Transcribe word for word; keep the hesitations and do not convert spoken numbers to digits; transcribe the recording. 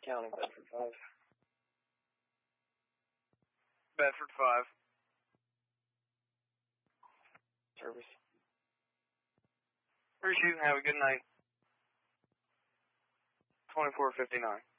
County, Bedford five. Bedford five. Service. Appreciate it. Have a good night. twenty-four fifty-nine.